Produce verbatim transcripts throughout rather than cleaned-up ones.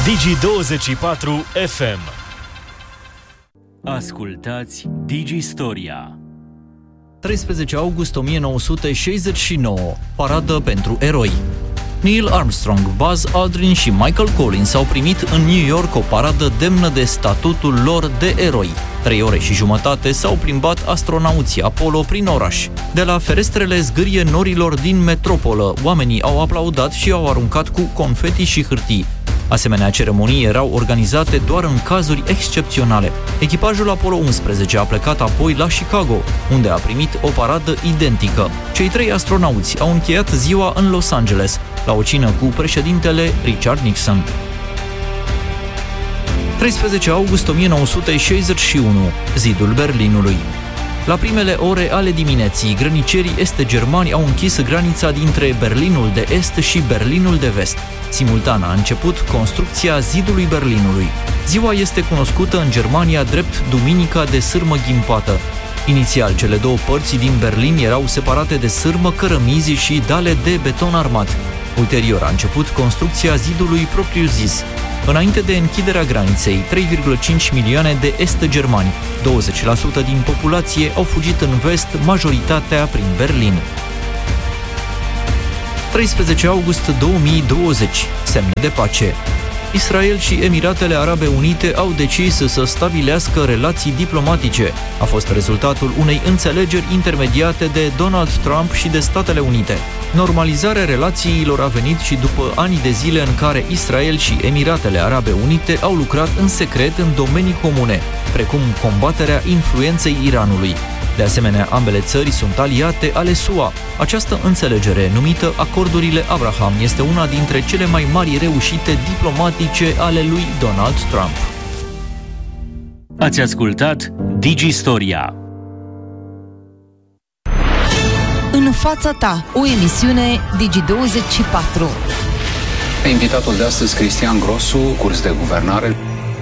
Digi douăzeci și patru F M. Ascultați Digi Storia. treisprezece august o mie nouă sute șaizeci și nouă. Paradă pentru eroi. Neil Armstrong, Buzz Aldrin și Michael Collins au primit în New York o paradă demnă de statutul lor de eroi. Trei ore și jumătate s-au plimbat astronauții Apollo prin oraș. De la ferestrele zgârie norilor din metropolă, oamenii au aplaudat și au aruncat cu confeti și hârtii. Asemenea ceremonii erau organizate doar în cazuri excepționale. Echipajul Apollo unsprezece a plecat apoi la Chicago, unde a primit o paradă identică. Cei trei astronauți au încheiat ziua în Los Angeles, la o cină cu președintele Richard Nixon. treisprezece august o mie nouă sute șaizeci și unu. Zidul Berlinului. La primele ore ale dimineții, grănicerii est-germani au închis granița dintre Berlinul de Est și Berlinul de Vest. Simultan a început construcția zidului Berlinului. Ziua este cunoscută în Germania drept Duminica de sârmă ghimpată. Inițial, cele două părți din Berlin erau separate de sârmă, cărămizi și dale de beton armat. Ulterior a început construcția zidului propriu-zis. Înainte de închiderea graniței, trei virgulă cinci milioane de est-germani, douăzeci la sută din populație, au fugit în vest, majoritatea prin Berlin. treisprezece august două mii douăzeci. Semne de pace. Israel și Emiratele Arabe Unite au decis să stabilească relații diplomatice. A fost rezultatul unei înțelegeri intermediate de Donald Trump și de Statele Unite. Normalizarea relațiilor a venit și după ani de zile în care Israel și Emiratele Arabe Unite au lucrat în secret în domenii comune, precum combaterea influenței Iranului. De asemenea, ambele țări sunt aliate ale S U A. Această înțelegere, numită Acordurile Abraham, este una dintre cele mai mari reușite diplomatice ale lui Donald Trump. Ați ascultat Digi Storia. În fața ta, o emisiune Digi douăzeci și patru. Invitatul de astăzi, Cristian Grosu, curs de guvernare.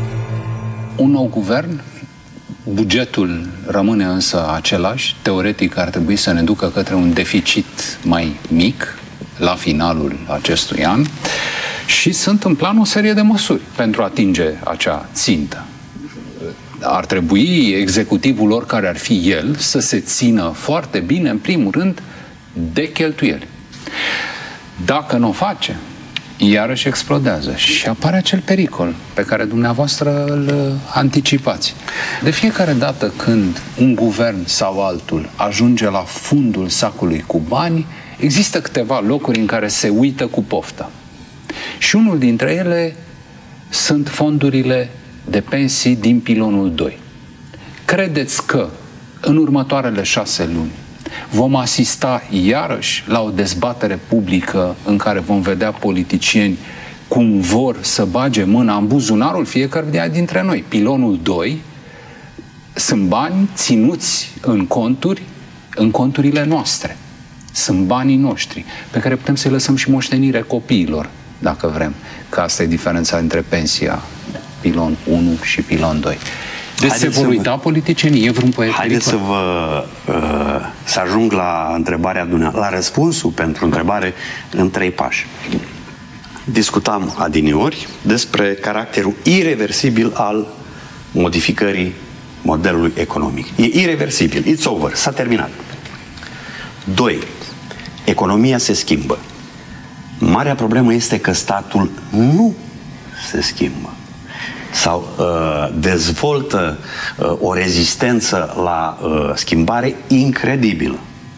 Un nou guvern. Bugetul rămâne însă același. Teoretic ar trebui să ne ducă către un deficit mai mic la finalul acestui an și sunt în plan o serie de măsuri pentru a atinge acea țintă. Ar trebui executivul, oricare ar fi el, să se țină foarte bine, în primul rând, de cheltuieli. Dacă nu o face, iarăși explodează și apare acel pericol pe care dumneavoastră îl anticipați. De fiecare dată când un guvern sau altul ajunge la fundul sacului cu bani, există câteva locuri în care se uită cu poftă. Și unul dintre ele sunt fondurile de pensii din pilonul doi. Credeți că în următoarele șase luni vom asista iarăși la o dezbatere publică în care vom vedea politicieni cum vor să bage mâna în buzunarul fiecăruia dintre noi? Pilonul doi sunt bani ținuți în conturi, în conturile noastre. Sunt banii noștri, pe care putem să-i lăsăm și moștenire copiilor, dacă vrem. Că asta e diferența între pensia pilon unu și pilon doi. Deci se vor uita vă... politicienii, e vreun pericol? Haideți să vă uh, să ajung la întrebarea dumneavoastră, la răspunsul pentru întrebare în trei pași. Discutam adineori despre caracterul ireversibil al modificării modelului economic. E ireversibil, it's over, s-a terminat. Doi, economia se schimbă. Marea problemă este că statul nu se schimbă sau uh, dezvoltă uh, o rezistență la uh, schimbare incredibilă.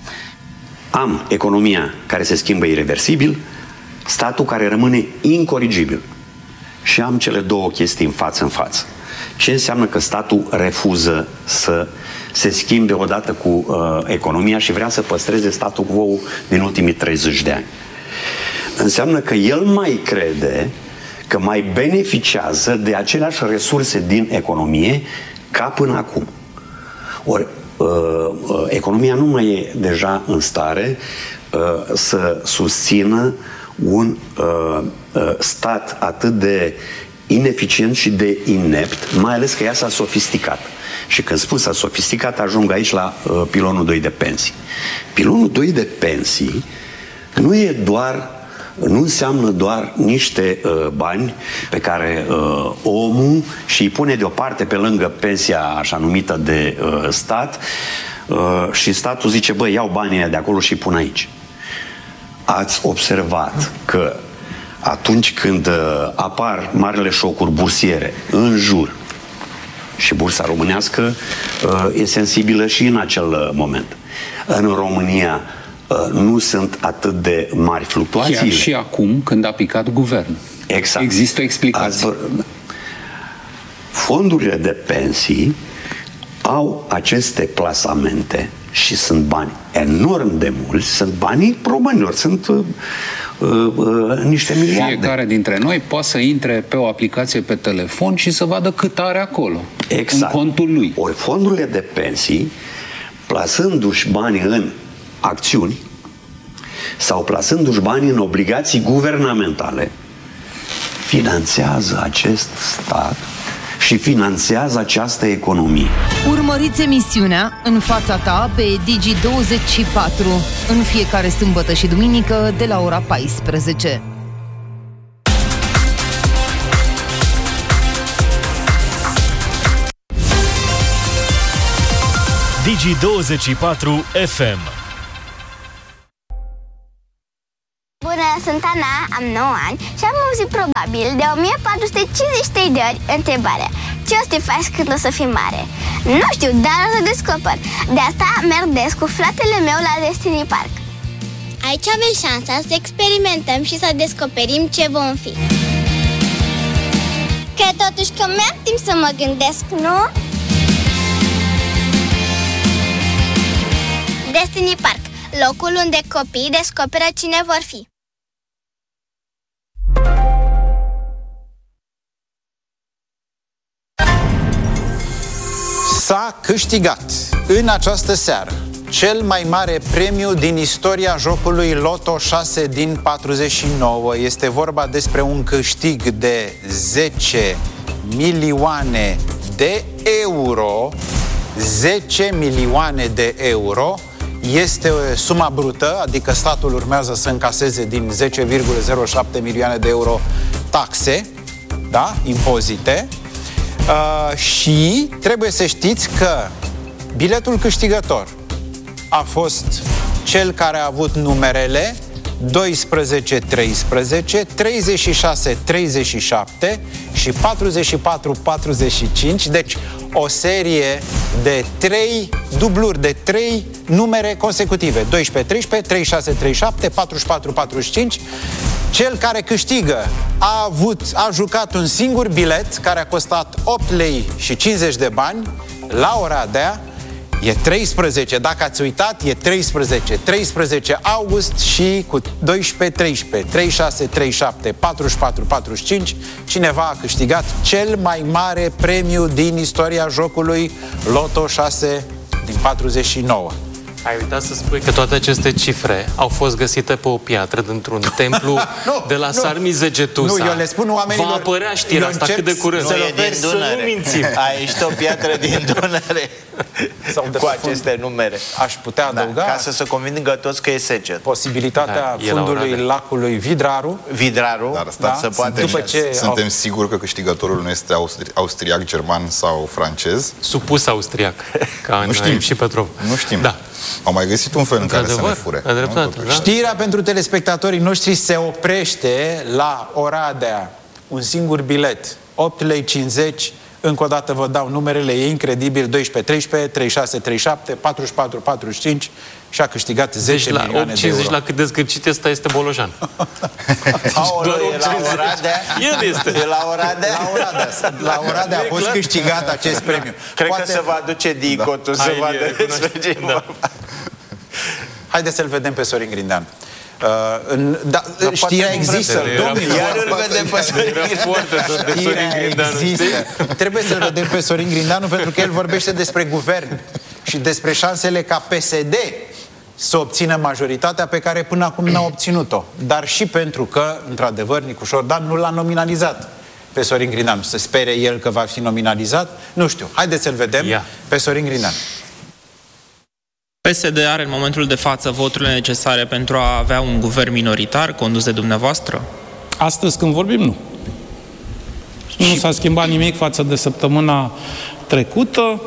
Am economia care se schimbă ireversibil, statul care rămâne incorrigibil. Și am cele două chestii în față în față. Ce înseamnă că statul refuză să se schimbe odată cu uh, economia și vrea să păstreze statul quo din ultimii treizeci de ani? Înseamnă că el mai crede că mai beneficiază de aceleași resurse din economie ca până acum. Ori uh, uh, economia nu mai e deja în stare uh, să susțină un uh, uh, stat atât de ineficient și de inept, mai ales că ea s-a sofisticat. Și când spun s-a sofisticat, ajung aici la uh, pilonul doi de pensii. Pilonul doi de pensii nu e doar nu înseamnă doar niște uh, bani pe care uh, omul și îi pune deoparte pe lângă pensia așa numită de uh, stat uh, și statul zice, băi, iau banii de acolo și îi pun aici. Ați observat că atunci când uh, apar marile șocuri bursiere în jur, și bursa românească uh, e sensibilă și în acel uh, moment. În România uh, nu sunt atât de mari fluctuații. Chiar și acum, când a picat guvern. Exact. Există o explicație. Fondurile de pensii au aceste plasamente și sunt bani enorm de mulți, sunt banii românilor, sunt uh, uh, uh, niște miliarde. Fiecare dintre noi poate să intre pe o aplicație pe telefon și să vadă cât are acolo, exact. în contul lui. Ori fondurile de pensii, plasându-și banii în acțiuni sau plasându-și banii în obligații guvernamentale, finanțează acest stat și finanțează această economie. Urmăriți emisiunea În fața ta pe Digi douăzeci și patru în fiecare sâmbătă și duminică de la ora paisprezece. Digi douăzeci și patru F M. Bună, sunt Ana, am nouă ani și am auzit probabil de o mie patru sute cincizeci și trei de ori întrebarea: ce o să te faci când o să fii mare? Nu știu, dar o să descoper. De asta merg des cu fratele meu la Destiny Park. Aici avem șansa să experimentăm și să descoperim ce vom fi. Că totuși că mi-am timp să mă gândesc, nu? Destiny Park, locul unde copiii descoperă cine vor fi. S-a câștigat în această seară cel mai mare premiu din istoria jocului Loto șase din patruzeci și nouă. Este vorba despre un câștig de zece milioane de euro. zece milioane de euro este suma brută, adică statul urmează să încaseze din zece virgulă zero șapte milioane de euro taxe, da, impozite. Uh, și trebuie să știți că biletul câștigător a fost cel care a avut numerele doisprezece treisprezece, treizeci și șase treizeci și șapte și patruzeci și patru patruzeci și cinci, deci o serie de trei dubluri, de trei numere consecutive, doisprezece treisprezece, treizeci și șase treizeci și șapte, patruzeci și patru patruzeci și cinci. Cel care câștigă a avut, a jucat un singur bilet care a costat opt lei și cincizeci de bani. La Oradea e treisprezece, dacă ați uitat, e treisprezece, treisprezece august și cu doisprezece treisprezece, treizeci și șase treizeci și șapte, patruzeci și patru patruzeci și cinci, cineva a câștigat cel mai mare premiu din istoria jocului Loto șase din patruzeci și nouă. Ai uitat să spui că toate aceste cifre au fost găsite pe o piatră dintr-un templu nu, de la Sarmizegetusa. Nu, eu le spun oamenilor... Va apărea știrea asta cât de curând. Nu, e din Dunăre. Nu mințim. A ieșit o piatră din Dunăre cu aceste numere. Aș putea adăuga... Da, ca să se convingă toți că e secet. Posibilitatea da, fundului lacului Vidraru. Vidraru, dar stați, da? se poate. După ce suntem au... siguri că câștigătorul nu este austri... austriac, german sau francez? Supus austriac, ca în nu știm. și Petrov. Nu știm. Da. Au mai găsit un fel în care să ne fure. Dreptate, da? Știrea pentru telespectatorii noștri se oprește la Oradea. Un singur bilet, opt lei cincizeci. Încă o dată vă dau numerele, e incredibil, doisprezece treisprezece, treizeci și șase treizeci și șapte, patruzeci și patru patruzeci și cinci și a câștigat zece deci milioane de euro. La cât de zgârcit ăsta este Bolojan. Aoleu, e la Oradea? El este. E la Oradea? La Oradea, la Oradea a fost câștigat acest premiu. Cred Poate... că se va duce Dicotul, da. să vadă despre ce da. Haideți să-l vedem pe Sorin Grindeanu. Uh, în, da, știrea există, domnule, iar îl vedem pe Sorin Grindeanu. Trebuie să-l vedem pe Sorin Grindeanu pentru că el vorbește despre guvern și despre șansele ca P S D să obțină majoritatea pe care până acum n-a obținut-o. Dar și pentru că, într-adevăr, Nicu Șordan nu l-a nominalizat pe Sorin Grindeanu. Să spere el că va fi nominalizat? Nu știu. Haideți să-l vedem Ia. pe Sorin Grindeanu. P S D are în momentul de față voturile necesare pentru a avea un guvern minoritar condus de dumneavoastră? Astăzi, când vorbim, nu. Nu s-a schimbat nimic față de săptămâna trecută.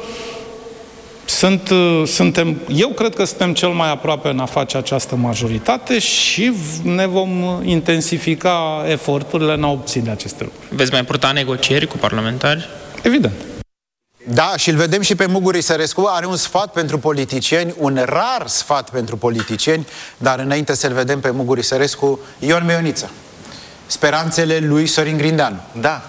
Sunt, suntem, eu cred că suntem cel mai aproape în a face această majoritate și ne vom intensifica eforturile în a obține aceste lucruri. Veți mai purta negocieri cu parlamentari? Evident. Da, și îl vedem și pe Muguri Sărescu, are un sfat pentru politicieni, un rar sfat pentru politicieni, dar înainte să-l vedem pe Muguri Sărescu, Ion Meioniță. Speranțele lui Sorin Grindeanu. Da,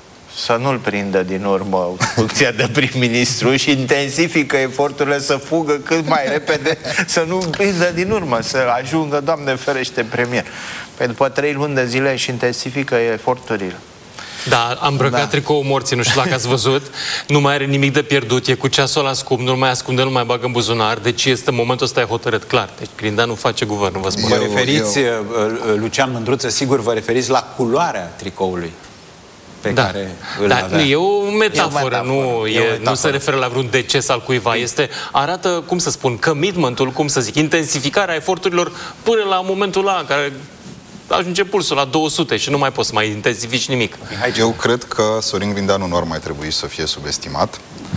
să nu-l prindă din urmă funcția de prim-ministru și intensifică eforturile să fugă cât mai repede, să nu prindă din urmă, să ajungă, Doamne ferește, premier. Păi după trei luni de zile și intensifică eforturile. Da, am îmbrăcat da. tricoul morții, nu știu dacă ați văzut. Nu mai are nimic de pierdut, e cu ceasul ăla scump, nu mai ascunde, nu mai bagă în buzunar. Deci este momentul ăsta e hotărât, clar. Deci Grindeanu face guvernul, vă spun. Vă referiți, eu... Lucian Mândruță, sigur vă referiți la culoarea tricoului pe da. care îl da, avea. E o metaforă, e o metaforă. Nu, e, e nu se referă la vreun deces al cuiva. Este, arată, cum să spun, commitmentul, cum să zic, intensificarea eforturilor până la momentul ăla în care ajunge pulsul la două sute și nu mai poți să mai intensifici nimic. Eu cred că Sorin Grindeanu nu ar mai trebui să fie subestimat.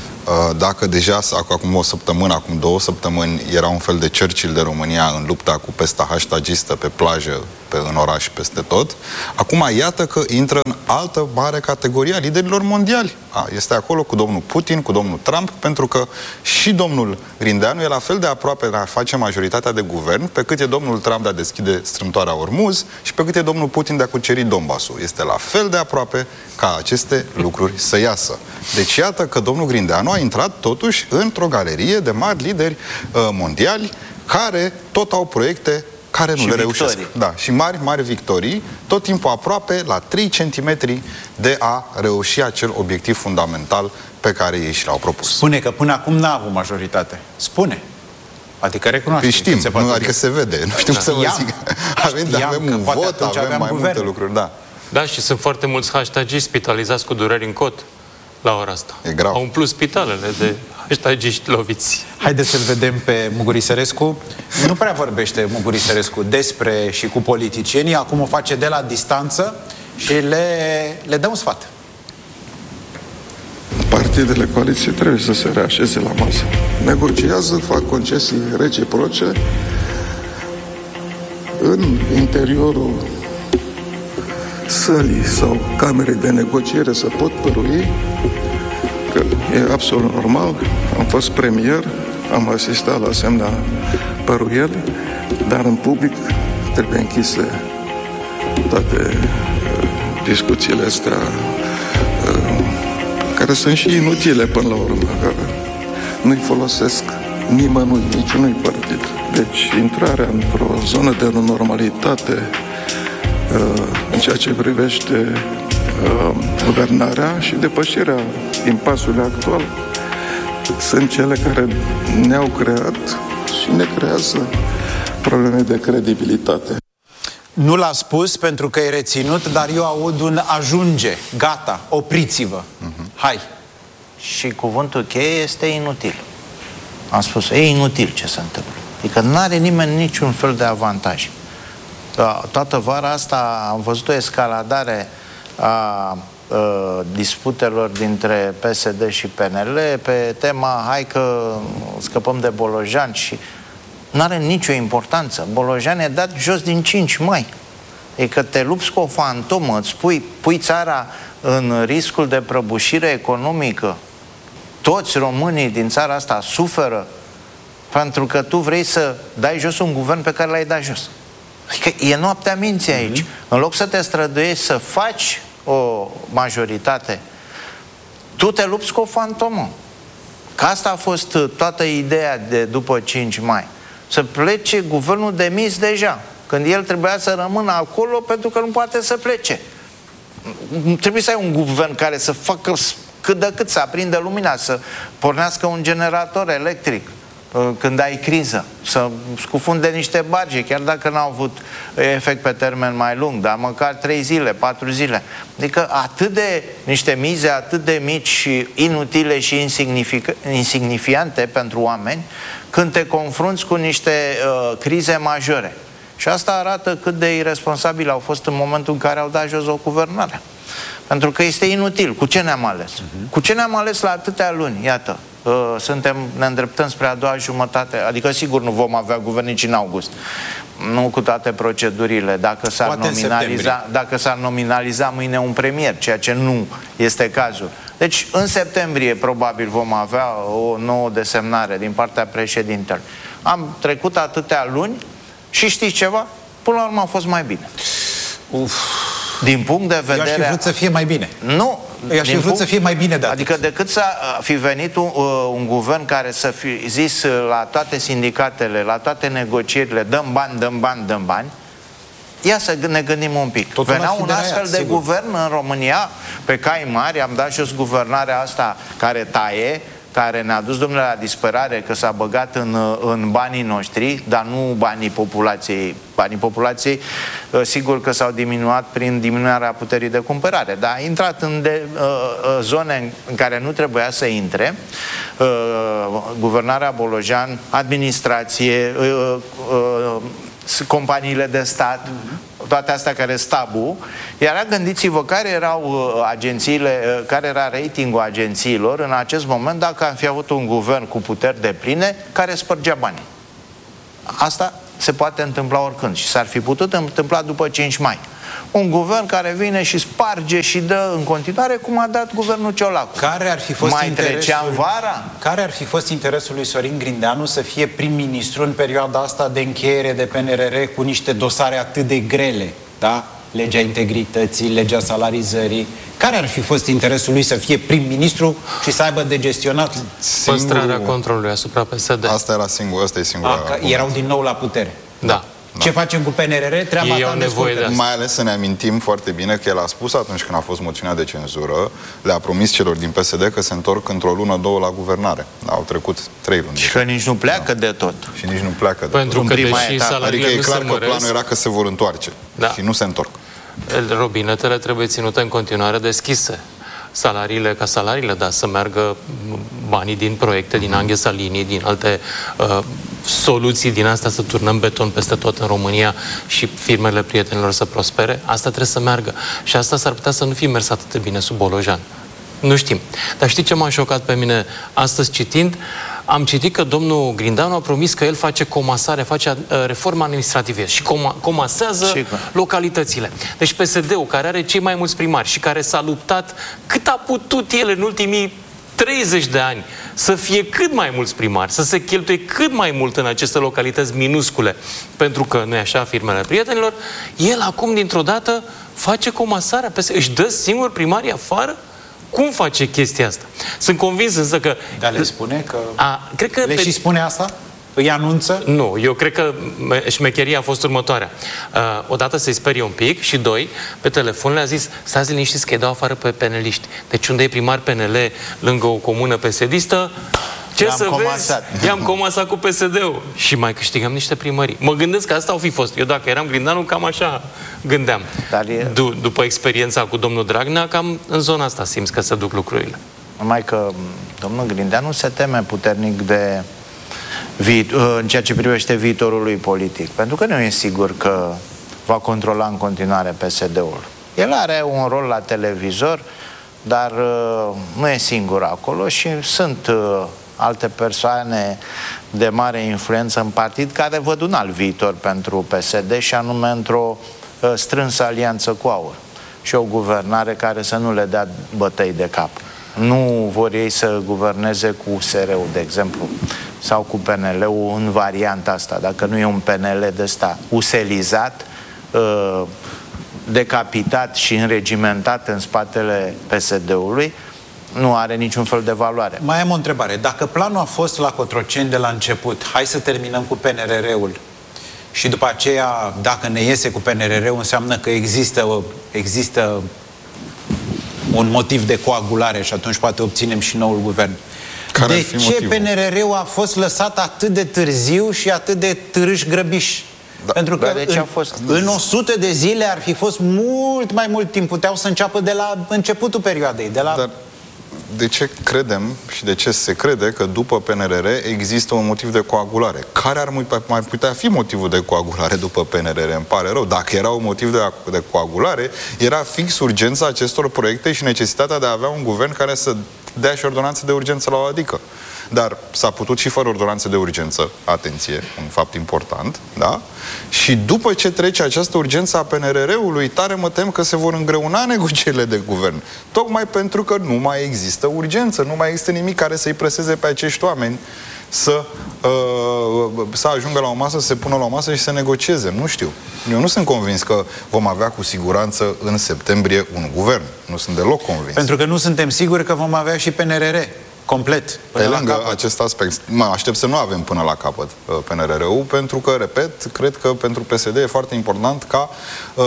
Dacă deja acum o săptămână, acum două săptămâni era un fel de Churchill de România în lupta cu pesta hashtagistă pe plajă, pe, în oraș, peste tot, acum iată că intră în altă mare categorie a liderilor mondiali. A, este acolo cu domnul Putin, cu domnul Trump, pentru că și domnul Grindeanu e la fel de aproape de a face majoritatea de guvern, pe cât e domnul Trump de a deschide strâmtoarea Ormuz și pe cât e domnul Putin de a cuceri Donbassul. Este la fel de aproape ca aceste lucruri să iasă. Deci iată că domnul Grindeanu a intrat totuși într-o galerie de mari lideri uh, mondiali care tot au proiecte care nu și le victorii. reușesc. Da, și mari, mari victorii, tot timpul aproape la trei centimetri de a reuși acel obiectiv fundamental pe care ei și l-au propus. Spune că până acum n-a avut majoritate. Spune. Adică recunoaște. Știm, se nu, adică se vede. Nu știu da. să vă zic. Avem, avem un vot, avem mai guvern. multe lucruri. Da. Da, și sunt foarte mulți hashtagiști spitalizați cu dureri în cot la ora asta. E grav. Au umplut spitalele de hashtagiști loviți. Haideți să-l vedem pe Muguri Sărescu. Nu prea vorbește Muguri Sărescu despre și cu politicienii, acum o face de la distanță și le, le dă un sfat. Partidele coaliției trebuie să se reașeze la masă. Negociază, fac concesii reciproce în interiorul sălii sau camerei de negociere să pot părui că e absolut normal. Am fost premier, am asistat la asemenea păruieli, dar în public trebuie închise toate uh, discuțiile astea uh, care sunt și inutile până la urmă, care nu-i folosesc nimănui, niciunui partid. Deci intrarea într-o zonă de normalitate în ceea ce privește uh, guvernarea și depășirea impasului actual sunt cele care ne-au creat și ne creează probleme de credibilitate. Nu l-a spus pentru că e reținut, dar eu aud un ajunge, gata, opriți-vă. Uh-huh. Hai. Și cuvântul cheie este inutil. Am spus, e inutil ce se întâmplă. Adică nu are nimeni niciun fel de avantaj. Toată vara asta am văzut o escaladare a, a disputelor dintre P S D și P N L pe tema hai că scăpăm de Bolojan și nu are nicio importanță. Bolojan e dat jos din cinci mai. E că te lupți cu o fantomă, îți pui, pui țara în riscul de prăbușire economică. Toți românii din țara asta suferă pentru că tu vrei să dai jos un guvern pe care l-ai dat jos. Adică e noaptea minții aici. Mm-hmm. În loc să te străduiești să faci o majoritate, tu te lupți cu o fantomă. Că asta a fost toată ideea de după cinci mai. Să plece guvernul demis deja, când el trebuia să rămână acolo pentru că nu poate să plece. Trebuie să ai un guvern care să facă cât de cât să aprindă lumina, să pornească un generator electric. când ai criză, să scufunde niște barge, chiar dacă n-au avut efect pe termen mai lung, dar măcar trei zile, patru zile. Adică atât de niște mize atât de mici și inutile și insignifiante pentru oameni, când te confrunți cu niște uh, crize majore. Și asta arată cât de irresponsabili au fost în momentul în care au dat jos o guvernare. Pentru că este inutil. Cu ce ne-am ales? Uh-huh. Cu ce ne-am ales la atâtea luni? Iată, uh, suntem, ne îndreptăm spre a doua jumătate. Adică sigur nu vom avea guvern nici în august. Nu cu toate procedurile. Dacă s-ar nominaliza, dacă s-ar nominaliza mâine un premier, ceea ce nu este cazul. Deci în septembrie probabil vom avea o nouă desemnare din partea președintelui. Am trecut atâtea luni și știți ceva? Până la urmă a fost mai bine. Uf. Din punct de vedere... Eu aș fi vrut să fie mai bine. Nu. Eu aș fi vrut punct... să fie mai bine de atât. Adică decât să fi venit un, un guvern care să fi zis la toate sindicatele, la toate negocierile, dăm bani, dăm bani, dăm bani, ia să ne gândim un pic. Totul venea un astfel aia, de sigur. Guvern în România, pe cai mari, am dat jos guvernarea asta care taie, care ne-a dus, domnule, la disperare, că s-a băgat în, în banii noștri, dar nu banii populației. Banii populației, sigur că s-au diminuat prin diminuarea puterii de cumpărare, dar a intrat în de, uh, zone în care nu trebuia să intre. Uh, guvernarea Bolojan, administrație, uh, uh, companiile de stat, toate astea care stabu, iar gândiți-vă care erau uh, agențiile, uh, care era ratingul agențiilor în acest moment dacă am fi avut un guvern cu puteri depline care spărgea banii. Asta se poate întâmpla oricând și s-ar fi putut întâmpla după cinci mai. Un guvern care vine și sparge și dă în continuare cum a dat guvernul Ciolacu. Care ar fi fost mai trecea în vara? Care ar fi fost interesul lui Sorin Grindeanu să fie prim-ministru în perioada asta de încheiere de P N R R cu niște dosare atât de grele, da? Legea integrității, legea salarizării. Care ar fi fost interesul lui să fie prim-ministru și să aibă de gestionat singurul... Păstrarea controlului asupra P S D. Asta era singur, asta e singura. A, erau din nou la putere. Da. Da. Ce facem cu P N R R? Treaba ta nevoie de asta. Mai ales să ne amintim foarte bine că el a spus atunci când a fost moțiunea de cenzură, le-a promis celor din P S D că se întorc într-o lună, două la guvernare. Au trecut trei luni. Și că nici nu pleacă da. de tot. Și nici nu pleacă de Pentru tot. că deși salariile adică e clar nu că se planul era că se vor întoarce. Da. Și nu se întorc. Robinetele trebuie ținute în continuare deschise. Salariile ca salariile, dar să meargă banii din proiecte, din Anghe Salini, din alte uh, soluții din asta, să turnăm beton peste tot în România și firmele prietenilor să prospere. Asta trebuie să meargă. Și asta s-ar putea să nu fi mers atât de bine sub Bolojan. Nu știm. Dar știi ce m-a șocat pe mine astăzi citind? Am citit că domnul Grindeanu a promis că el face comasare, face uh, reformă administrativă și coma, comasează Cică. localitățile. Deci P S D-ul, care are cei mai mulți primari și care s-a luptat cât a putut el în ultimii treizeci de ani să fie cât mai mulți primari, să se cheltuie cât mai mult în aceste localități minuscule, pentru că nu e așa firmele prietenilor, el acum dintr-o dată face comasarea, își dă singur primarii afară? Cum face chestia asta? Sunt convins însă că... Dar le spune că... A, cred că le pe... și spune asta? Îi anunță? Nu, eu cred că șmecheria a fost următoarea. Uh, odată se-i sperie un pic și doi, pe telefon le-a zis, stați liniștiți că îi dau afară pe peneliști. Deci unde e primar P N L lângă o comună P S D-istă, ce să comasat. vezi? I-am comasat cu P S D-ul și mai câștigăm niște primării. Mă gândesc că asta au fi fost. Eu dacă eram Grindeanu, cam așa gândeam. Dar e... D- după experiența cu domnul Dragnea, cam în zona asta simți că se duc lucrurile. Numai că domnul Grindeanu se teme puternic de în ceea ce privește viitorul lui politic. Pentru că nu e sigur că va controla în continuare P S D-ul. El are un rol la televizor, dar uh, nu e singur acolo și sunt uh, alte persoane de mare influență în partid care văd un alt viitor pentru P S D și anume într-o uh, strânsă alianță cu AUR și o guvernare care să nu le dea bătăi de cap. Nu vor ei să guverneze cu U S R-ul, de exemplu, sau cu P N L-ul în varianta asta. Dacă nu e un P N L de ăsta uselizat, uh, decapitat și înregimentat în spatele P S D-ului, nu are niciun fel de valoare. Mai am o întrebare. Dacă planul a fost la Cotroceni de la început, hai să terminăm cu P N R R-ul și după aceea, dacă ne iese cu P N R R-ul, înseamnă că există, există un motiv de coagulare și atunci poate obținem și noul guvern. Care de ce P N R R-ul a fost lăsat atât de târziu și atât de târâș grăbiș? Da. Pentru că de ce în, a fost? în o sută de zile ar fi fost mult mai mult timp. Puteau să înceapă de la începutul perioadei. De la... Dar de ce credem și de ce se crede că după P N R R există un motiv de coagulare? Care ar mai putea fi motivul de coagulare după P N R R? Îmi pare rău. Dacă era un motiv de, de coagulare, era fix urgența acestor proiecte și necesitatea de a avea un guvern care să dea și ordonanțe de urgență la o adică. Dar s-a putut și fără ordonanțe de urgență, atenție, un fapt important, da? Și după ce trece această urgență a P N R R-ului, tare mă tem că se vor îngreuna negocierile de guvern. Tocmai pentru că nu mai există urgență, nu mai există nimic care să-i preseze pe acești oameni să, uh, să ajungă la o masă, să se pună la o masă și să negocieze. Nu știu. Eu nu sunt convins că vom avea cu siguranță în septembrie un guvern. Nu sunt deloc convins. Pentru că nu suntem siguri că vom avea și P N R R. Complet. Pe lângă acest aspect, mă aștept să nu avem până la capăt uh, P N R R-ul, pentru că, repet, cred că pentru P S D e foarte important ca uh,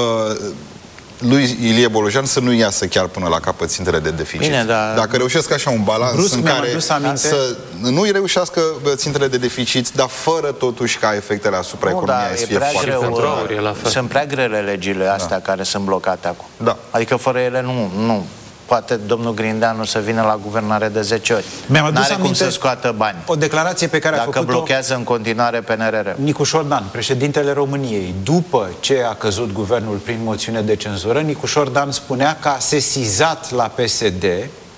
lui Ilie Bolojan să nu iasă chiar până la capăt țintele de deficit. Bine, dar... Dacă reușesc așa un balans Brusc în care să nu reușească țintele de deficit, dar fără totuși ca efectele asupra nu, economiei să fie foarte greu. Sunt prea grele legile astea da. care sunt blocate acum. Da. Adică fără ele nu... nu. Poate domnul Grindeanu să vină la guvernare de zece ori. N-are cum să scoată bani. O declarație pe care a făcut-o... Dacă blochează în continuare P N R R. Nicu Șordan, președintele României, după ce a căzut guvernul prin moțiune de cenzură, Nicu Șordan spunea că a sesizat la P S D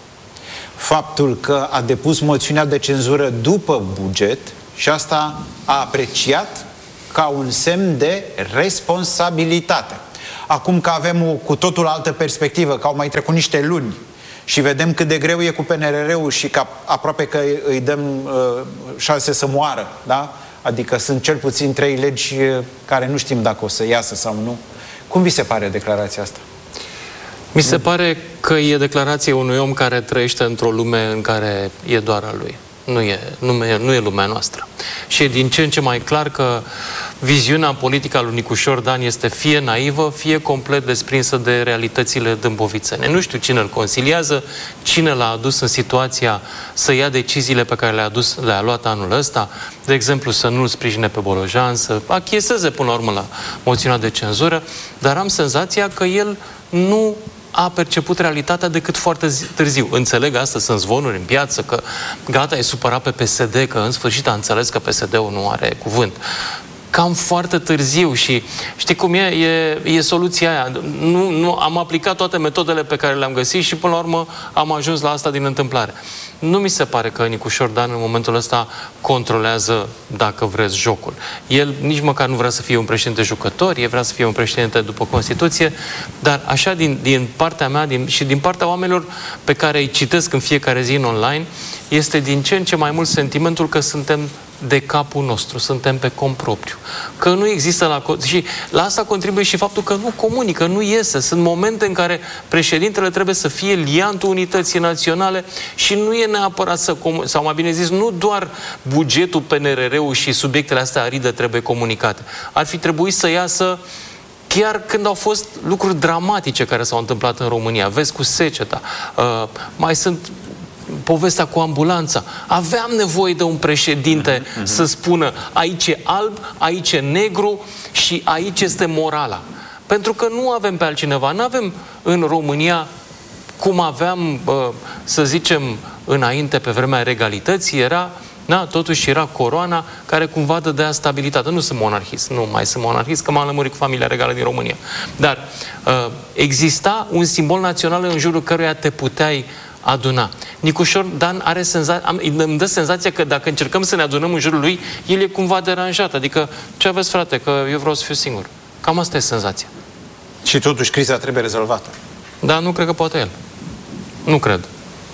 faptul că a depus moțiunea de cenzură după buget și asta a apreciat ca un semn de responsabilitate. Acum că avem o cu totul altă perspectivă, că au mai trecut niște luni și vedem cât de greu e cu P N R R-ul și că aproape că îi dăm uh, șanse să moară, da? Adică sunt cel puțin trei legi care nu știm dacă o să iasă sau nu. Cum vi se pare declarația asta? Mi se pare că e declarația unui om care trăiește într-o lume în care e doar a lui. Nu e, nu, e, nu e lumea noastră. Și e din ce în ce mai clar că viziunea politică a lui Nicu Șordan este fie naivă, fie complet desprinsă de realitățile dâmbovițene. Nu știu cine îl consiliază, cine l-a adus în situația să ia deciziile pe care le-a, adus, le-a luat anul ăsta, de exemplu să nu-l sprijine pe Bolojan, să achieseze până la urmă la moțiunea de cenzură, dar am senzația că el nu a perceput realitatea decât foarte târziu. Înțeleg, astăzi sunt zvonuri în piață că gata, e supărat pe P S D, că în sfârșit a înțeles că P S D-ul nu are cuvânt. Cam foarte târziu și știi cum e? E, e soluția aia. Nu, nu, am aplicat toate metodele pe care le-am găsit și până la urmă am ajuns la asta din întâmplare. Nu mi se pare că Nicu Șordan în momentul ăsta controlează, dacă vreți, jocul. El nici măcar nu vrea să fie un președinte jucător, el vrea să fie un președinte după Constituție, dar așa din, din partea mea din, și din partea oamenilor pe care îi citesc în fiecare zi în online, este din ce în ce mai mult sentimentul că suntem de capul nostru, suntem pe cont propriu. Că nu există la... Și la asta contribuie și faptul că nu comunică, nu iese. Sunt momente în care președintele trebuie să fie liantul unității naționale și nu e neapărat să... Com- sau mai bine zis, nu doar bugetul P N R R-ul și subiectele astea aride trebuie comunicate. Ar fi trebuit să iasă chiar când au fost lucruri dramatice care s-au întâmplat în România. Vezi cu seceta. Uh, mai sunt povestea cu ambulanța. Aveam nevoie de un președinte uh-huh. să spună aici e alb, aici e negru și aici este morala. Pentru că nu avem pe altcineva. Nu avem în România cum aveam, să zicem, înainte, pe vremea regalității, era, na, totuși era coroana care cumva dădea stabilitate. Nu sunt monarhist, nu mai sunt monarhist, că m-am lămurit cu familia regală din România. Dar uh, exista un simbol național în jurul căruia te puteai aduna. Nicu Șordan are senzația, îmi dă senzația că dacă încercăm să ne adunăm în jurul lui, el e cumva deranjat. Adică, ce aveți, frate, că eu vreau să fiu singur. Cam asta e senzația. Și totuși criza trebuie rezolvată. Da, nu cred că poate el. Nu cred.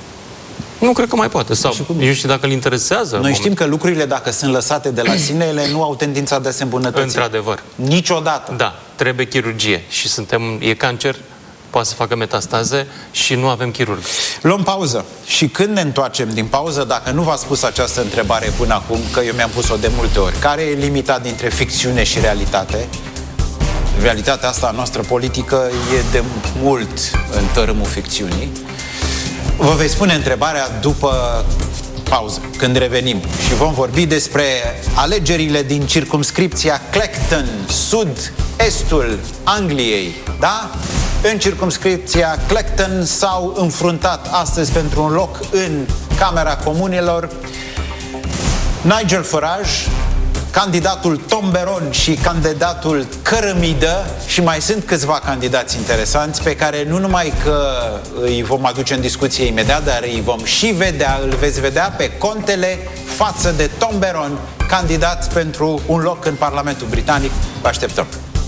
Nu cred că mai poate. Sau, eu știu dacă îl interesează. Noi știm că lucrurile, dacă sunt lăsate de la sine, ele nu au tendința de a se îmbunătăți. Într-adevăr. Niciodată. Da, trebuie chirurgie. Și suntem, e cancer, poate să facă metastaze și nu avem chirurg. Luăm pauză. Și când ne întoarcem din pauză, dacă nu v-ați pus această întrebare până acum, că eu mi-am pus-o de multe ori, care e limita dintre ficțiune și realitate? Realitatea asta noastră politică e de mult în tărâmul ficțiunii. Vă vei spune întrebarea după pauză. Când revenim și vom vorbi despre alegerile din circumscripția Clacton, sud-estul Angliei, da? În circumscripția Clacton s-au înfruntat astăzi pentru un loc în Camera Comunelor Nigel Farage, candidatul Tomberon și candidatul Cărămidă, și mai sunt câțiva candidați interesanți pe care nu numai că îi vom aduce în discuție imediat, dar îi vom și vedea, îl veți vedea pe contele față de Tomberon, candidat pentru un loc în Parlamentul Britanic. Vă așteptăm!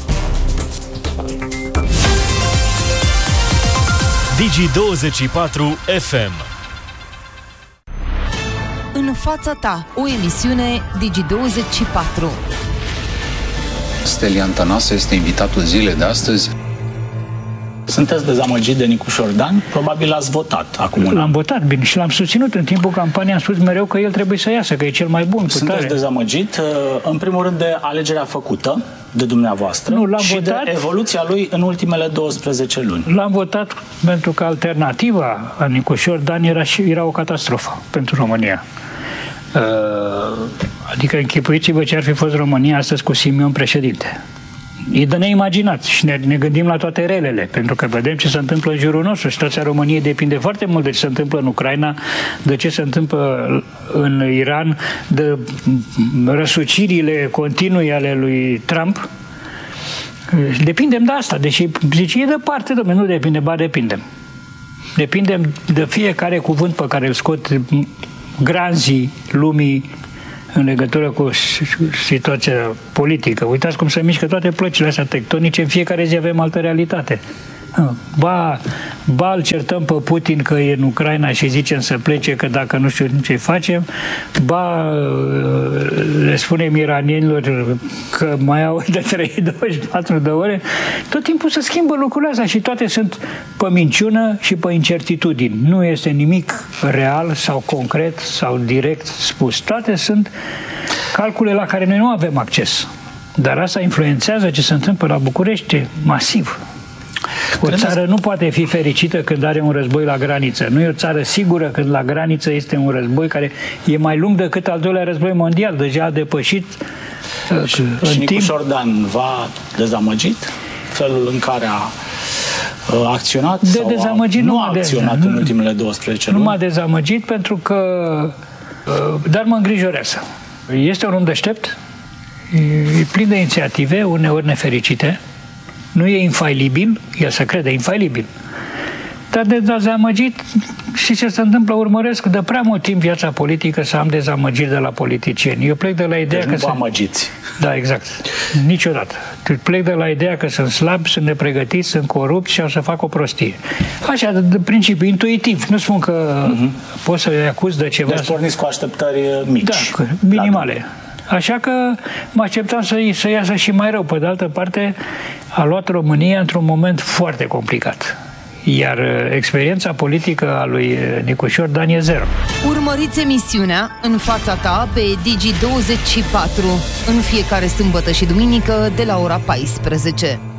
Digi douăzeci și patru F M. În fața ta, o emisiune Digi douăzeci și patru. Stelian Tănase este invitatul zilei de astăzi. Sunteți dezamăgit de Nicușor Dan? Probabil l-ați votat acum un an. L-am votat, bine, și l-am susținut în timpul campaniei, am spus mereu că el trebuie să iasă, că e cel mai bun. Sunteți dezamăgit, în primul rând, de alegerea făcută de dumneavoastră nu, l-am și votat, de evoluția lui în ultimele douăsprezece luni. L-am votat pentru că alternativa a Nicușor Dan era, și, era o catastrofă pentru România. Adică închipuiți-vă ce ar fi fost România astăzi cu Simion președinte. E de neimaginat și ne, ne gândim la toate relele, pentru că vedem ce se întâmplă în jurul nostru. Situația României depinde foarte mult de ce se întâmplă în Ucraina, de ce se întâmplă în Iran, de răsucirile continue ale lui Trump. Depindem de asta, deși zice, e departe, domnule, nu depinde, ba depindem. Depindem de fiecare cuvânt pe care îl scot granzii lumii în legătură cu situația politică. Uitați cum se mișcă toate plăcile astea tectonice, în fiecare zi avem altă realitate. Ba, ba îl certăm pe Putin că e în Ucraina și zicem să plece, că dacă nu știu ce facem, ba le spunem iranienilor că mai au de trei douăzeci și patru de ore. Tot timpul se schimbă lucrurile astea și toate sunt pe minciună și pe incertitudini. Nu este nimic real sau concret sau direct spus. Toate sunt calcule la care noi nu avem acces. Dar asta influențează ce se întâmplă la București masiv. O țară nu poate fi fericită când are un război la graniță. Nu e o țară sigură când la graniță este un război care e mai lung decât al doilea război mondial. Deja a depășit și, în și timp... Nicușor Dan v-a dezamăgit felul în care a uh, acționat de sau dezamăgit a, nu nu a acționat de, în ultimele douăsprezece luni? Nu m-a dezamăgit pentru că uh, dar mă îngrijorează. Este un om deștept, e plin de inițiative, uneori nefericite. Nu e infailibil, el se crede infailibil. Dar de dezamăgit, și ce se întâmplă, urmăresc de prea mult timp viața politică să am dezamăgiri de la politicieni. Eu plec de la ideea deci că... nu vă amăgiți. Da, exact. Niciodată. Plec de la ideea că sunt slabi, sunt nepregătiți, sunt corupți și o să fac o prostie. Așa, de, de principiu, intuitiv. Nu spun că uh-huh. pot să-i acuz de ceva. Deci porniți cu așteptări mici. Da, minimale. Așa că mă așteptam să, să iasă și mai rău. Pe de altă parte, a luat România într-un moment foarte complicat. Iar experiența politică a lui Nicușor Dan e zero. Urmăriți emisiunea În fața ta pe Digi douăzeci și patru în fiecare sâmbătă și duminică de la ora paisprezece.